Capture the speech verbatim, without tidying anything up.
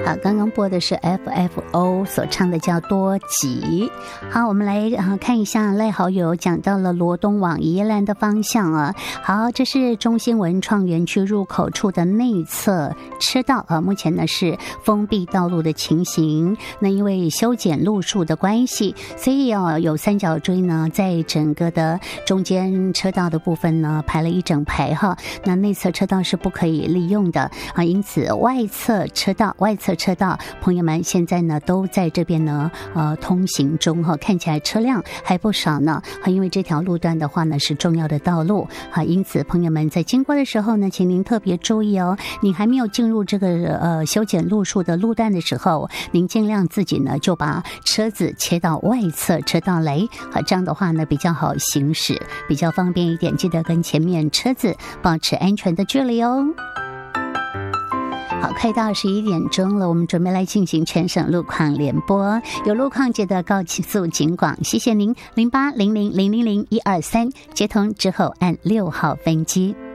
好，刚刚播的是 F F O 所唱的叫多吉。好，我们来、呃、看一下赖好友讲到了罗东往宜兰的方向啊。好，这是中心文创园区入口处的内侧车道啊，目前呢是封闭道路的情形。那因为修剪路树的关系，所以哦有三角锥呢在整个的中间车道的部分呢排了一整排哈。那内侧车道是不可以利用的啊，因此外侧车道外侧车道朋友们现在呢都在这边呢呃通行中哈，看起来车辆还不少呢。因为这条路段的话呢是重要的道路啊，因此朋友们在经过的时候呢，请您特别注意哦。你还没有进入这个呃修剪路树的路段的时候，您尽量自己呢就把车子切到外侧车道来，好，这样的话呢比较好行驶，比较方便一点。记得跟前面车子保持安全的距离哦。好，快到十一点钟了，我们准备来进行全省路况联播。有路况记得告诉警广，谢谢您。零八零零零零零一二三接通之后按六号分机。